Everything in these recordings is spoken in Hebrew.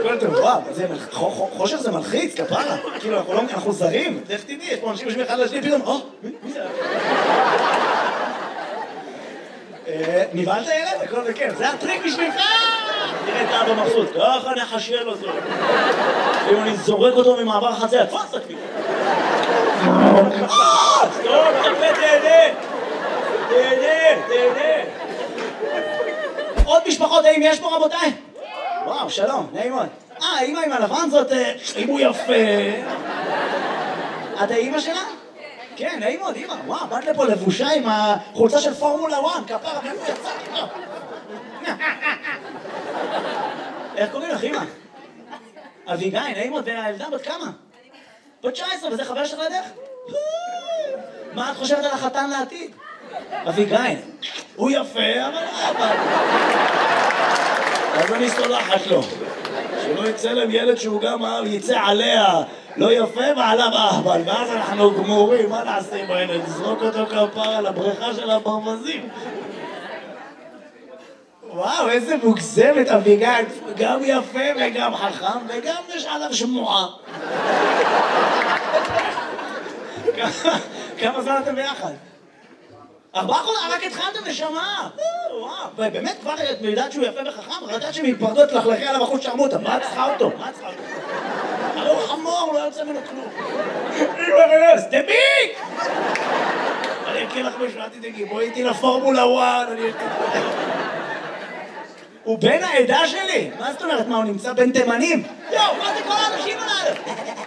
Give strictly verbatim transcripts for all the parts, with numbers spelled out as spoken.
הכל טוב, וואו, חושך זה מלחיץ, כפרה. כאילו, אנחנו זרים, איך תדעי, יש פה אנשים יושבים אחד לשני, פתאום, או, מי זה? נבהלת ילד? הכל בכיף, זה הטריק בשבילך! תראה את האבא מבסוט, ככה נחשל אותו. אם אני זורק אותו ממעבר החציה, תפוס תקליט. סטוב, תקפה, תהנה! תהנה, תהנה! עוד משפחות, האם יש פה רבותיי? וואו, שלום, נעים מאוד. אה, האמא עם הלבן זאת, אם הוא יפה. את האמא שלה? כן, נעים מאוד, אמא. וואו, באת לפה לבושה עם החולצה של פורמולה אחת, כפרה, מאיפה יצא? איך קוראים לך, אמא? אביגיל, נעים מאוד, והילדה בת כמה? בת תשע עשרה, וזה חבר שלך לדרך? מה את חושבת על החתן לעתיד? אביגיל, הוא יפה, אבל אבל... אז אני סולחת לו. שלא יצא להם ילד שהוא גם יצא עליה לא יפה ועליו אהבל, ואז אנחנו גמורים, מה נעשה עם הילד? נזרוק אותו כפרה על הבריכה של הברווזים. וואו, איזה מוגזמת אביגיל, גם יפה וגם חכם וגם יש עליו שמועה. כמה זמן אתם ביחד? ארבעה חודשים, רק התחלתם נשמה. וואו, באמת כבר את יודעת שהוא יפה וחכם, רדעת שהם יפרדו את לחלכי על הבחוץ שרמוטה, מה את צריכה אותו? מה את צריכה אותו? הרי הוא חמור, לא יוצא ממנו כלום. אמא רס, דביק! אני אקריא לך משהו, אל תדאגי, בואי איתי לפורמולה אחת, אני אקריא. הוא בן העדה שלי? מה זאת אומרת? מה, הוא נמצא בין תימנים? יואו, מה זה כל האנשים עליו?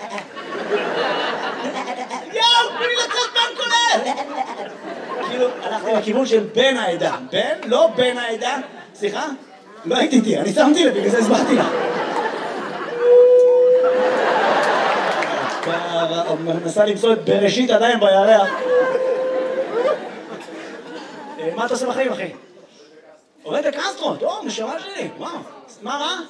יואו, תנו לי לצאת בן כולל! כאילו, הלכתי לכיוון של בן העדה. בן? לא בן העדה. סליחה? לא הייתי איתי, אני שמתי לב, בגלל זה הסברתי לה. מנסה למצוא את בראשית עדיין בירח. מה אתה עושה בחיים, אחי? עובד בקסטרו, טוב, נשמה שלי, וואו. מה, מה?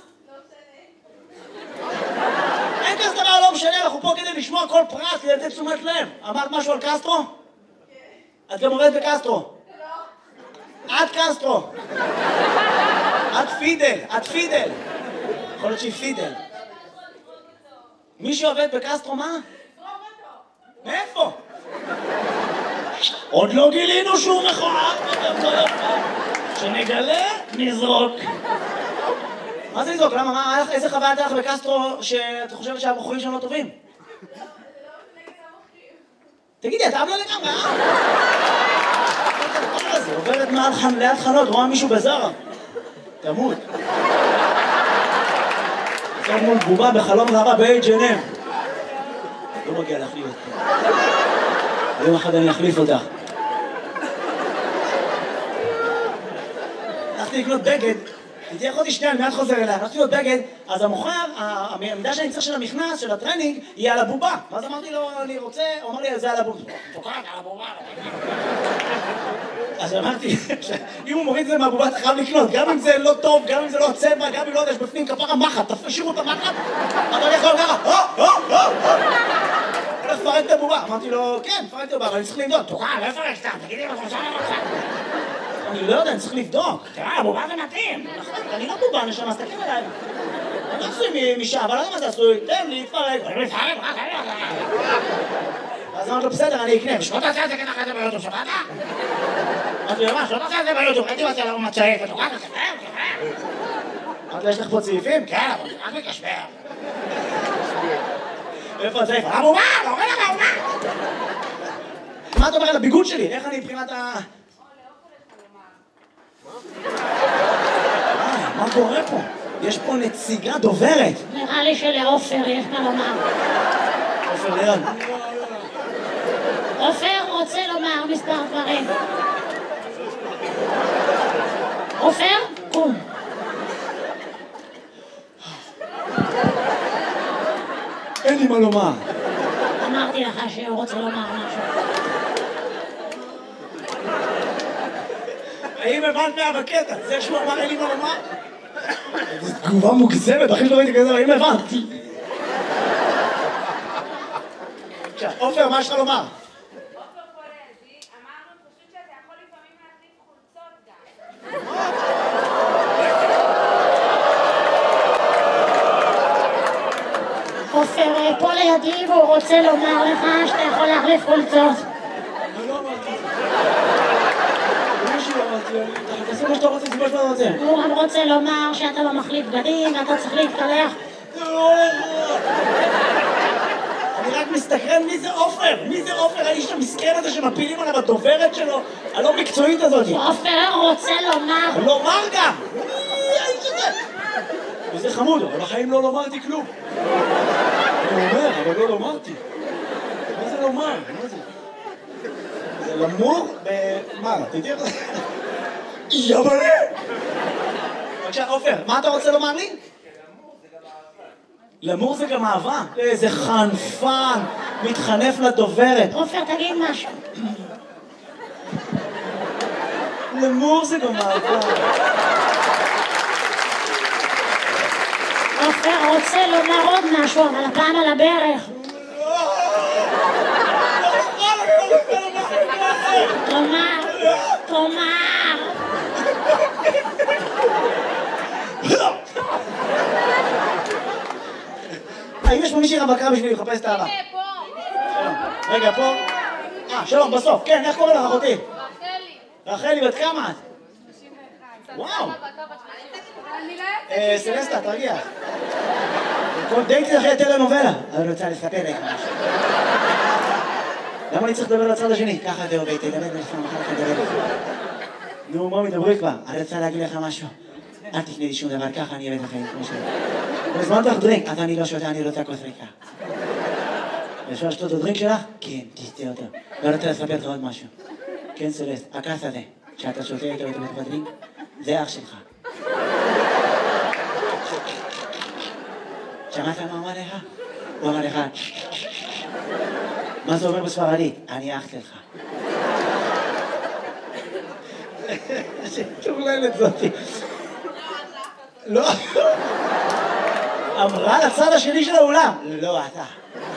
אין כזה דבר, לא משנה, אנחנו פה כדי לשמוע כל פרט, כדי לתת תשומת לב. אמרת משהו על קסטרו? את גם עובדת בקסטרו. לא. את קסטרו. את פידל, את פידל. יכול להיות שהיא פידל. מי שעובד בקסטרו, מה? מאיפה? עוד לא גילינו שהוא מכוער. שנגלה, נזרוק. מה זה לזרוק? למה? מה? איזה חוויה הייתה לך בקסטרו שאת חושבת שהבחורים שם לא טובים? תגידי, אתה אבלה לגמרי, אה? זה עוברת ליד חנות, רואה מישהו בזרה. תמות. זה מול בובה בחלום רבה ב-אייץ' אנד אם. לא מגיע להחליף אותך. יום אחד אני אחליף אותך. הלכתי לקנות בגד, תהיה חודי שנייה, אני מיד חוזר אליה, הלכתי לקנות בגד, אז המוכר, המידע שאני צריך של המכנס, של הטרנינג, יהיה על הבובה. ואז אמרתי לו, אני רוצה, הוא אמר לי, זה על הבובה. תוקעת על הבובה. אז אמרתי, אם הוא מוריד את זה מהבובה, אתה חייב לקנות, גם אם זה לא טוב, גם אם זה לא צבע, גם אם לא יודע, יש בפנים כפרה מחט, תשאירו את המחט, אתה יכול ככה, הו, הו, הו, הו. הולך לפרק את הבובה. אמרתי לו, כן, פרק את הבובה, אבל אני צריך לבדוק. תוקעת, לא יפרק סתם, תגידי מה חושב לך. אני לא יודע, אני צריך לבדוק. תראה, הבובה זה מתאים. אני לא בובה, נשמה, סתכלים עליי. אני לא עשוי משעה, אבל לא יודע מה זה עשוי. תן לי, תפרק. אני מפרק, רק אני לא יודע. אז אמרתי לו, בסדר, אני אקנה. ושלא תעשה את זה ככה זה ביוטיוב, שמעת? אמרתי לו, מה, שלא תעשה את זה ביוטיוב. הייתי עושה לו מצ'אית, ותוקעת, תפרק, תפרק. אמרתי לו, יש לך פה צעיפים? כן, אבל רק מקשבר. איפה הצעיף? הבובה, לא רואה לך הבובה. מה אתה אומר על הביגוד שלי? איך אני מבחינת ה... מה קורה פה? יש פה נציגה דוברת. נראה לי שלעופר יש מה לומר. עופר ליד. עופר רוצה לומר מספר דברים. עופר, קום. אין לי מה לומר. אמרתי לך שהוא רוצה לומר משהו. האם הבנת מה בקטע? זה שהוא אמר אין לי מה לומר? זו תגובה מוגזמת, אחי שלא ראיתי כזה, האם הבנת? עכשיו, עופר, מה יש לך לומר? עופר פולזי, אמרנו פשוט שאתה יכול לפעמים להחליף חולצות גם. עופר פה לידי והוא רוצה לומר לך שאתה יכול להחליף חולצות. אני לא אמרתי. אני לא אמרתי, תעשה מה שאתה רוצה, זה מה שאתה רוצה. הוא גם רוצה לומר שאתה לא מחליף בגדים ואתה צריך להתקלח. אני רק מסתקרן מי זה עופר, מי זה עופר, האיש המסכן הזה שמפילים עליו הדוברת שלו, הלא מקצועית הזאת. עופר רוצה לומר. לומר גם! מי האיש הזה? וזה חמוד, אבל בחיים לא לומרתי כלום. אני אומר, אבל לא לומרתי. מה זה לומר? מה זה? זה למור ב... מה? תדעי איך זה? יבלה! בבקשה, עופר, מה אתה רוצה לומר לי? למור זה גם אהבה. איזה חנפן, מתחנף לדוברת. עופר, תגיד משהו. למור זה גם אהבה. עופר רוצה לומר עוד משהו, אבל הפעם על הברך. תאמר, תאמר. האם יש פה מישהי רווקה בשביל לחפש את האהבה? הנה, פה. רגע, פה. אה, שלום, בסוף. כן, איך קוראים לך, אחותי? רחלי. רחלי, בת כמה את? שלושים ואחת. וואו. אני לא אה, סלסטה, תרגיע. כל דייט אחרי טלנובלה. אני רוצה לספר לך משהו. למה אני צריך לדבר לצד השני? ככה זה עובד, תדבר לך, מחר לך לדבר לך. נו, מה מדברי כבר? אני רוצה להגיד לך משהו. אל תפני לי שום דבר, ככה אני אבד לחיים כמו שלי. הזמנת לך דרינק, אז אני לא שותה, אני רוצה כוס ריקה. אפשר לשתות את הדרינק שלך? כן, תשתה אותו. לא רוצה לספר לך עוד משהו. כן, סלסט, הכס הזה, שאתה שותה איתו את הדרינק, זה אח שלך. שמעת מה אמר לך? הוא אמר לך, מה זה אומר בספרדית? אני אח שלך. שטורללת זאתי. לא. אמרה לצד השני של האולם. לא, אתה.